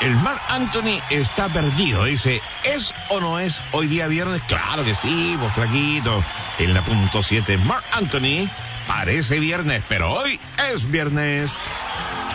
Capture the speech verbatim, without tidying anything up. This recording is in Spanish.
El Marc Anthony está perdido. Dice, ¿es o no es hoy día viernes? Claro que sí, vos flaquito. En la punto siete, Marc Anthony, parece viernes, pero hoy es viernes.